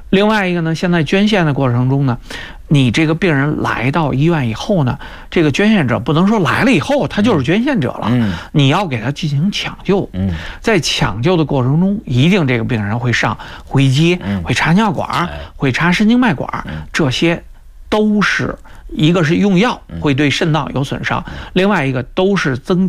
另外一个呢，现在捐献的过程中呢，你这个病人来到医院以后呢，这个捐献者不能说来了以后他就是捐献者了，你要给他进行抢救，在抢救的过程中，一定这个病人会上回接，会插尿管，会插神经脉管，这些都是一个是用药会对肾脏有损伤，另外一个都是增加